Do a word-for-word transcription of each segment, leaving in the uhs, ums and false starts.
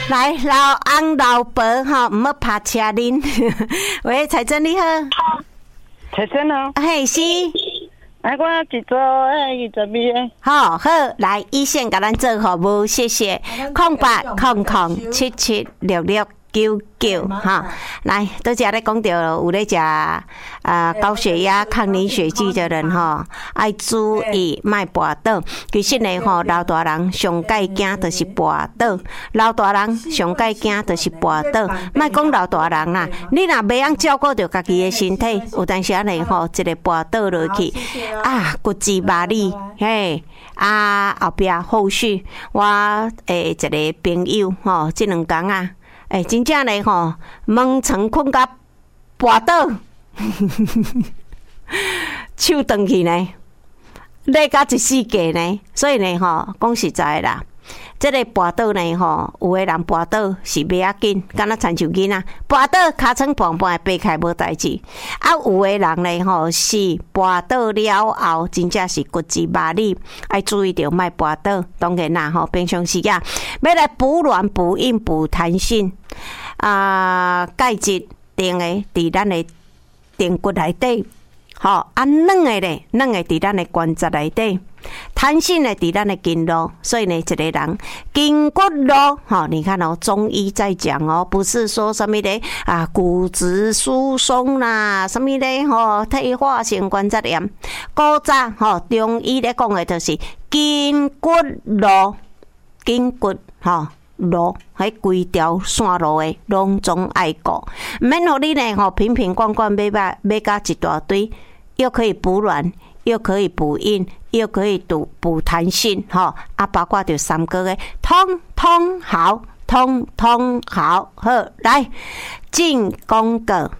来，老翁老伯哈，唔好拍车恁。喂，彩珍你好。 彩珍哦。 嘿，是。 哎，我一组哎二十米。 好好，来一线甲咱做服务，谢谢。空八空空七七六六九九哈，来，都只咧讲到有咧食啊高血压、抗凝血剂的人吼，爱注意莫跋倒。其实呢吼，老大人上介惊就是跋倒，老大人上介惊就是跋倒。莫讲老大人啦，你若袂晓照顾着家己的身体，有当时啊呢吼，一个跋倒落去啊，骨质麻痹嘿。啊，后壁后续我诶一个朋友吼，即两工啊。诶、欸，真正嘞吼，蒙床困甲跋倒，手断去呢，累甲一世界呢。所以呢吼，讲实在啦，这个跋倒呢吼，有的人跋倒是袂要紧，敢若亲像囡仔跋倒尻川胖胖爬开无代志。啊，有的人呢吼是跋倒了后，真正是骨质麻痹，爱注意着莫跋倒。当然啦吼，平常时啊，要来补卵、补阴、补弹性。啊，钙质定的伫咱的髌骨内底，吼啊软的咧，软的伫咱的关节内底，弹性的伫咱的筋络，所以呢，一个人筋骨络，吼，你看哦，中医在讲哦，不是说什么咧啊骨质疏松啦，什么咧吼退化性关节炎，古早吼中医咧讲的就是筋骨络，筋骨吼。路，迄规条线路诶，拢总爱顾，免互你呢吼瓶瓶罐罐买买买甲一大堆，又可以补卵，又可以补阴，又可以补补弹性，吼啊，包括着三个诶，通通好，通通好，好来进广告。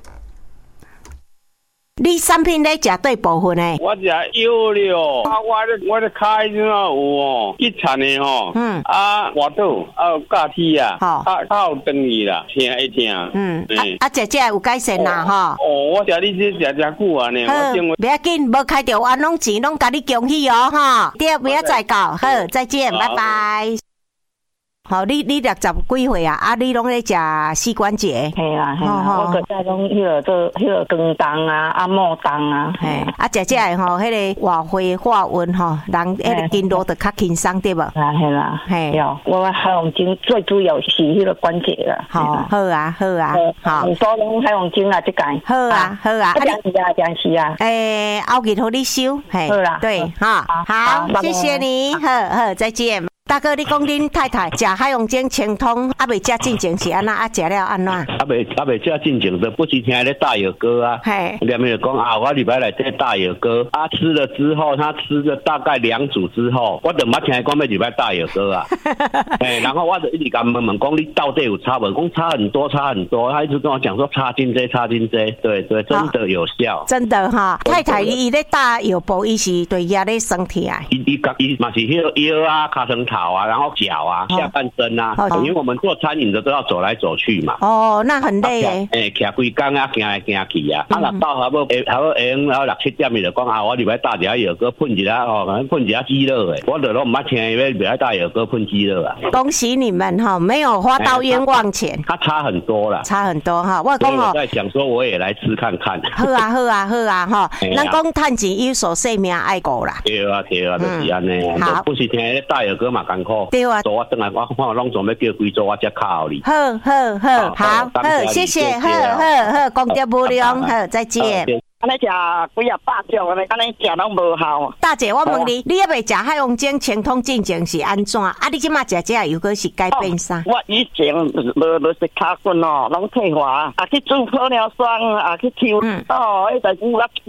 你产品咧食对部分诶？ 我食药了，啊，我咧我咧骹迄阵啊有哦，一残的吼，嗯，啊，滑倒啊有假体啊，好，啊较有断去啦，听会听， 嗯，啊啊，姐姐有改善啦吼。 哦，我食你这食食久啊呢，我认为不要紧，无开着安拢钱，拢甲你恭喜哦哈。第二不要再搞，好，再见，拜拜。好，你你六十几岁啊？啊，你拢咧食膝关节？ 系啦，系啦，我个在拢迄个做迄个羹汤啊、啊木汤啊，嘿， 啊，食食诶吼，迄个活血化温吼，人迄个筋络就较轻松对无？ 啊，系啦，嘿，有我海龙精最主要是迄个关节啦。 好，好啊，好啊，好。 很多拢海龙精啊，即间。 好啊，好啊。 啊，电视啊，电视啊。 诶，后日互你收，嘿， 好啦， 对，哈，好，谢谢你，好好，再见。大哥，你讲恁太太食海洋精清通，啊未食进前是安那？啊食了安怎？啊未啊未食进前都不是听咧大有歌啊，嘿，连面就讲啊，我礼拜来这大有歌，啊吃了之后，他吃了大概两组之后，我就冇听讲要礼拜大有歌啊，哎，然后我就一直甲问问讲你到底有差无？讲差很多，差很多，他一直跟我讲说差进这，差进这，对对，真的有效， 真的哈。太太伊咧打药包，伊是对压力身体啊， 伊伊伊嘛是迄个腰啊、卡层头啊，然后脚啊、下半身啊，因为我们做餐饮的都要走来走去嘛。 哦，那很累诶。 诶，徛规工啊，行来行去啊。啊，若到差不多下差不多下午然后六七点伊就讲啊，我入来打一下药膏喷一下哦，喷一下肌肉诶。我就拢唔捌听伊要入来打药膏喷肌肉啊。 恭喜你们哈，没有花到冤枉钱。 它差很多啦， 差很多哈。我讲哦， 我在想说我也来吃看看。 好啊，好啊，好啊哈。咱讲趁钱有所性命爱顾啦。 对啊，对啊，就是安尼。好，不是听打药膏嘛艰苦。 对啊。 我等下我看拢总要叫贵州我才靠你。 好好好，好好，谢谢，好好好，功德无量，好，再见。 安尼食几啊百种，安尼安尼食拢无效。 大姐，我问你，你还未食海洋精清通进前是安怎？啊，你即马食这又个是改变啥？ 我以前无无食卡棍哦，拢退化，啊去煮泡尿霜，啊去抽，哦，迄代志我。